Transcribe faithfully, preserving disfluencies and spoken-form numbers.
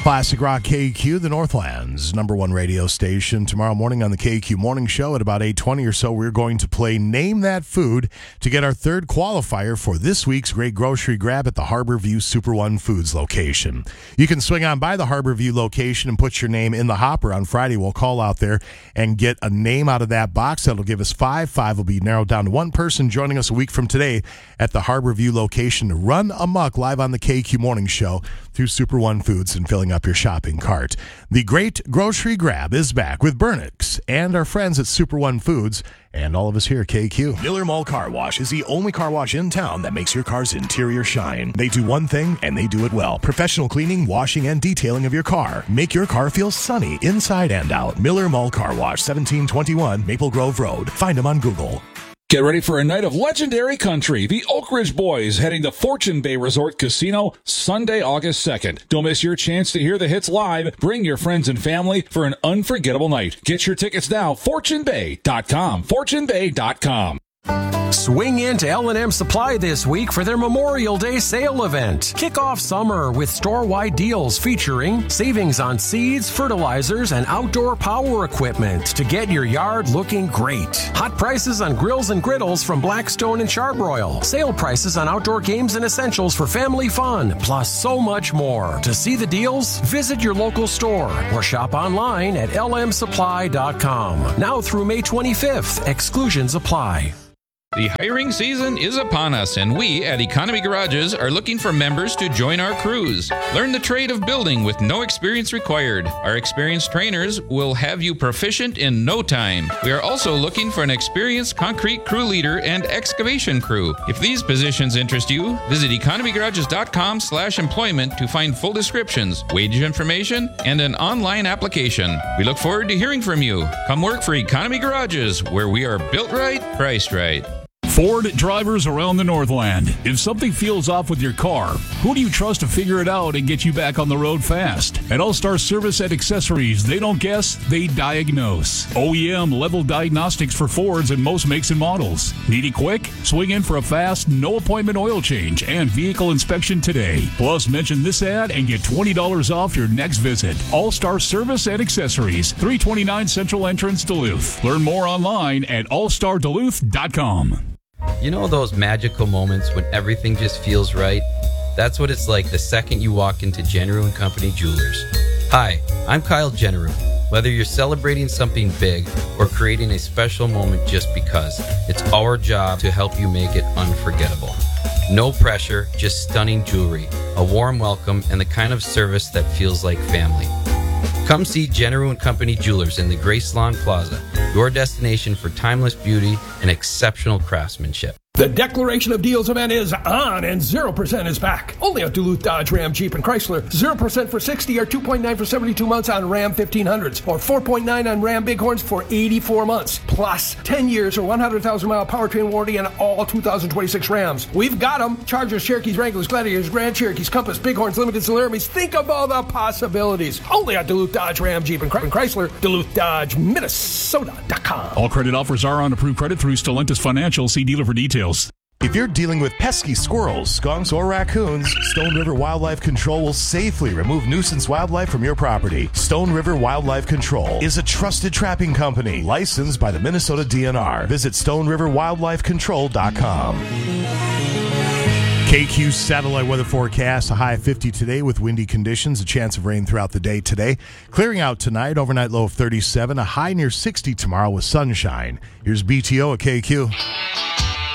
Classic Rock K Q, the Northland's number one radio station. Tomorrow morning on the K Q Morning Show at about eight twenty or so, we're going to play Name That Food to get our third qualifier for this week's great grocery grab at the Harborview Super One Foods location. You can swing on by the Harborview location and put your name in the hopper. On Friday, we'll call out there and get a name out of that box. That'll give us five. Five will be narrowed down to one person joining us a week from today at the Harborview location to run amok live on the K Q Morning Show through Super One Foods and filling up your shopping cart. The Great Grocery Grab is back with Burnix and our friends at Super One Foods and all of us here at K Q. Miller Mall Car Wash is the only car wash in town that makes your car's interior shine. They do one thing, and they do it well. Professional cleaning, washing, and detailing of your car. Make your car feel sunny inside and out. Miller Mall Car Wash, seventeen twenty-one Maple Grove Road. Find them on Google. Get ready for a night of legendary country. The Oak Ridge Boys heading to Fortune Bay Resort Casino Sunday, August second. Don't miss your chance to hear the hits live. Bring your friends and family for an unforgettable night. Get your tickets now, fortune bay dot com. fortune bay dot com. Swing into L and M Supply this week for their Memorial Day sale event. Kick off summer with store-wide deals featuring savings on seeds, fertilizers, and outdoor power equipment to get your yard looking great. Hot prices on grills and griddles from Blackstone and Charbroil. Sale prices on outdoor games and essentials for family fun, plus so much more. To see the deals, visit your local store or shop online at L M supply dot com. Now through May twenty-fifth, exclusions apply. The hiring season is upon us, and we at Economy Garages are looking for members to join our crews. Learn the trade of building with no experience required. Our experienced trainers will have you proficient in no time. We are also looking for an experienced concrete crew leader and excavation crew. If these positions interest you, visit economy garages dot com slash employment to find full descriptions, wage information, and an online application. We look forward to hearing from you. Come work for Economy Garages, where we are built right, priced right. Ford drivers around the Northland. If something feels off with your car, who do you trust to figure it out and get you back on the road fast? At All-Star Service and Accessories, they don't guess, they diagnose. O E M level diagnostics for Fords and most makes and models. Need it quick? Swing in for a fast, no-appointment oil change and vehicle inspection today. Plus, mention this ad and get twenty dollars off your next visit. All-Star Service and Accessories, three twenty-nine Central Entrance, Duluth. Learn more online at all star duluth dot com. You know those magical moments when everything just feels right? That's what it's like the second you walk into Generu and Company Jewelers. Hi, I'm Kyle Generu. Whether you're celebrating something big or creating a special moment just because, it's our job to help you make it unforgettable. No pressure, just stunning jewelry, a warm welcome, and the kind of service that feels like family. Come see Generu and Company Jewelers in the Grace Lawn Plaza, your destination for timeless beauty and exceptional craftsmanship. The Declaration of Deals event is on, and zero percent is back. Only at Duluth Dodge, Ram, Jeep, and Chrysler. zero percent for sixty or two point nine for seventy-two months on Ram fifteen hundreds, or four point nine on Ram Bighorns for eighty-four months. Plus, ten years or one hundred thousand mile powertrain warranty on all two thousand twenty-six Rams. We've got them. Chargers, Cherokees, Wranglers, Gladiators, Grand Cherokees, Compass, Bighorns, Limited, Solarities. Think of all the possibilities. Only at Duluth Dodge, Ram, Jeep, and Chrysler. Duluth Dodge, Minnesota dot com. All credit offers are on approved credit through Stellantis Financial. See dealer for details. If you're dealing with pesky squirrels, skunks, or raccoons, Stone River Wildlife Control will safely remove nuisance wildlife from your property. Stone River Wildlife Control is a trusted trapping company licensed by the Minnesota D N R. Visit stone river wildlife control dot com. K Q satellite weather forecast, a high of fifty today with windy conditions, a chance of rain throughout the day today. Clearing out tonight, overnight low of thirty-seven, a high near sixty tomorrow with sunshine. Here's B T O at K Q.